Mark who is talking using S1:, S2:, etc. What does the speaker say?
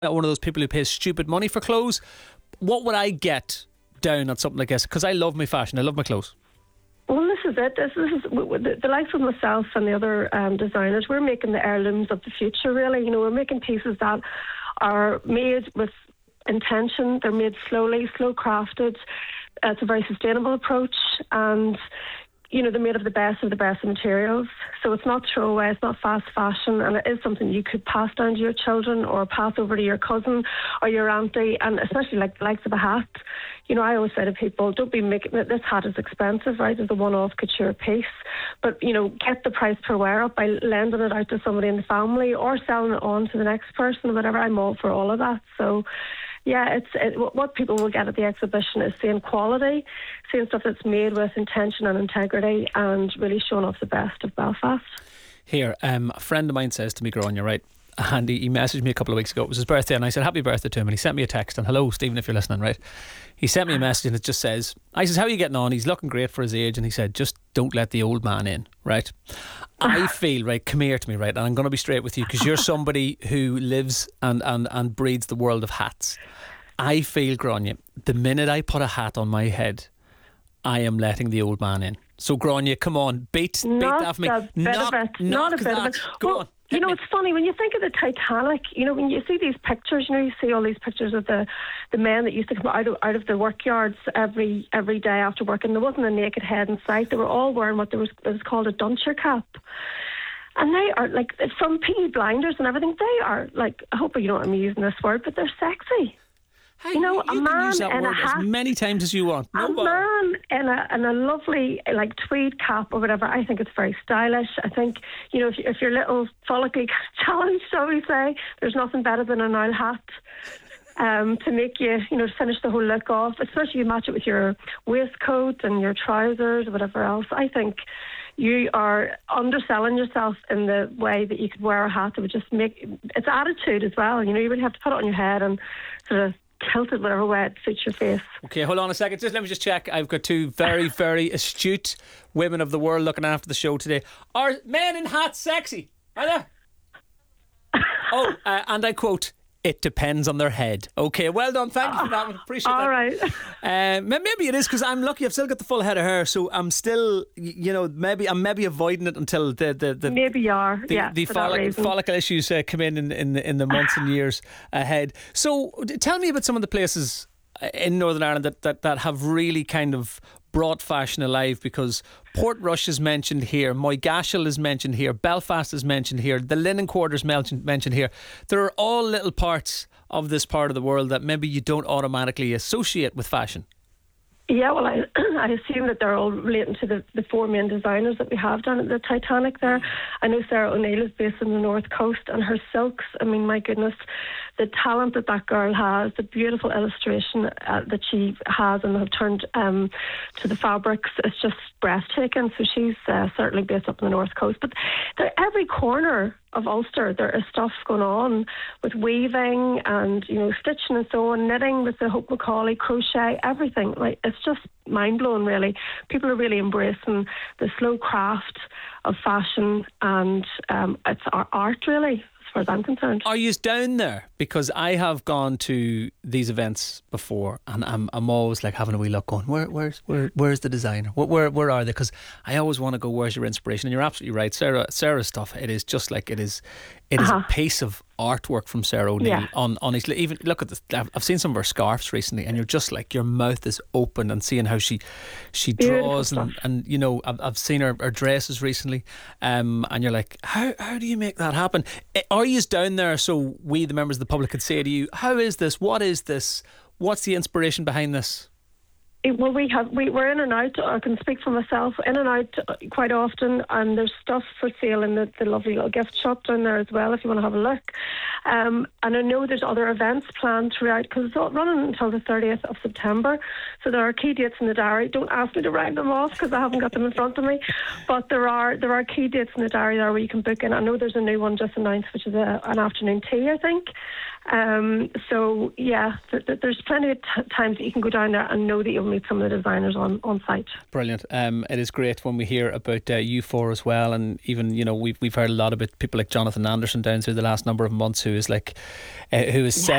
S1: not one of those people who pays stupid money for clothes. What would I get down on something like this? Because I love my fashion, I love my clothes.
S2: Well, this is it. This is the likes of myself and the other designers. We're making the heirlooms of the future, really. You know, we're making pieces that are made with intention. They're made slowly, slow crafted. It's a very sustainable approach, and you know, they're made of the best materials. So it's not throwaway, it's not fast fashion, and it is something you could pass down to your children or pass over to your cousin or your auntie, and especially like the likes of a hat. You know, I always say to people, don't be making this hat is expensive, right? It's a one-off couture piece. But, you know, get the price per wear up by lending it out to somebody in the family or selling it on to the next person or whatever. I'm all for all of that. So yeah, what people will get at the exhibition is seeing quality, seeing stuff that's made with intention and integrity, and really showing off the best of Belfast.
S1: Here, a friend of mine says to me, Gráinne, right, and he messaged me a couple of weeks ago. It was his birthday, and I said happy birthday to him, and he sent me a text, and hello Stephen, if you're listening, right, he sent me a message and it just says, I says, how are you getting on? He's looking great for his age, and he said, just don't let the old man in, right? I feel, right, come here to me, right, and I'm going to be straight with you because you're somebody who lives and breathes the world of hats. I feel, Gráinne, the minute I put a hat on my head, I am letting the old man in. So Gráinne, come on, beat that for me.
S2: Not a bit of it.
S1: Go on.
S2: You know, it's funny when you think of the Titanic. You know, when you see these pictures, you know, you see all these pictures of the men that used to come out of the workyards every day after work, and there wasn't a naked head in sight. They were all wearing what was called a duncher cap. And they are like, from PE blinders and everything, they are like, I hope you don't want me using this word, but they're sexy.
S1: Hey, you know, a man can use that word as many times as you want.
S2: A man in a lovely like tweed cap or whatever. I think it's very stylish. I think, you know, if you're a little follically challenged, shall we say, there's nothing better than an owl hat to make you, you know, to finish the whole look off. Especially if you match it with your waistcoat and your trousers or whatever else. I think you are underselling yourself in the way that you could wear a hat. It would just make it's attitude as well. You know, you really have to put it on your head and sort of tilt it whatever way it suits your face.
S1: Okay, hold on a second. Let me just check. I've got two very, very astute women of the world looking after the show today. Are men in hats sexy? Are they? And I quote, it depends on their head. Okay, well done. Thank you for that one. Appreciate that.
S2: All right.
S1: Maybe it is because I'm lucky. I've still got the full head of hair, so I'm still, you know, maybe avoiding it until the
S2: maybe you are.
S1: The follicle issues come in the months and years ahead. So tell me about some of the places in Northern Ireland that have really kind of brought fashion alive, because Portrush is mentioned here, Moygashel is mentioned here, Belfast is mentioned here, the Linen Quarters mentioned here. There are all little parts of this part of the world that maybe you don't automatically associate with fashion.
S2: Yeah, well, I assume that they're all relating to the four main designers that we have down at the Titanic there. I know Sarah O'Neill is based on the North Coast, and her silks, I mean, my goodness, the talent that girl has, the beautiful illustration that she has and have turned to the fabrics, it's just breathtaking. So she's certainly based up on the North Coast. But every corner of Ulster, there is stuff going on with weaving and, you know, stitching and so on, knitting with the Hope Macaulay, crochet, everything. Like, it's just mind-blowing, really. People are really embracing the slow craft of fashion, and it's our art, really, as far as I'm concerned.
S1: Are you down there? Because I have gone to these events before, and I'm always like having a wee look going, where's the designer? Where are they? Because I always want to go, where's your inspiration? And you're absolutely right, Sarah's stuff, it is just like, it is a piece of artwork from Sarah O'Neill. On his, even look at this, I've seen some of her scarves recently, and you're just like, your mouth is open and seeing how she draws, and you know, I've seen her dresses recently, and you're like, how do you make that happen? Are you down there so we, the members of the public, could say to you, how is this? What is this? What's the inspiration behind this?
S2: Well, we're in and out. I can speak for myself, in and out quite often, and there's stuff for sale in the lovely little gift shop down there as well if you want to have a look. And I know there's other events planned throughout, because it's all running until the 30th of September. So there are key dates in the diary. Don't ask me to write them off because I haven't got them in front of me. But there are key dates in the diary there where you can book in. I know there's a new one just announced, which is an afternoon tea, I think. So yeah, there's plenty of times that you can go down there and know that you'll meet some of the designers on site.
S1: Brilliant. It is great when we hear about U4 as well, and even, you know, we've heard a lot about people like Jonathan Anderson down through the last number of months, who is like who is